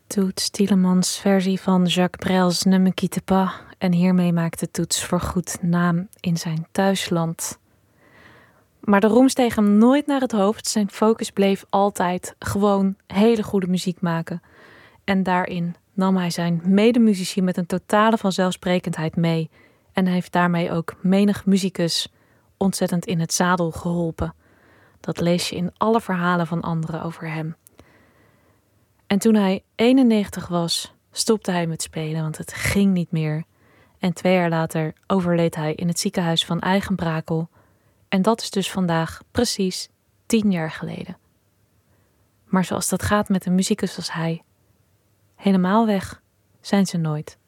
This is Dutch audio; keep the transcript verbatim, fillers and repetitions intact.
Toets Tielemans versie van Jacques Brel's Ne me quitte pas. En hiermee maakte Toets voorgoed naam in zijn thuisland. Maar de roem steeg hem nooit naar het hoofd. Zijn focus bleef altijd gewoon hele goede muziek maken. En daarin nam hij zijn medemuzici met een totale vanzelfsprekendheid mee. En hij heeft daarmee ook menig muzikus ontzettend in het zadel geholpen. Dat lees je in alle verhalen van anderen over hem. En toen hij eenennegentig was, stopte hij met spelen, want het ging niet meer. En twee jaar later overleed hij in het ziekenhuis van Eigenbrakel. En dat is dus vandaag precies tien jaar geleden. Maar zoals dat gaat met een muzikus als hij, helemaal weg zijn ze nooit.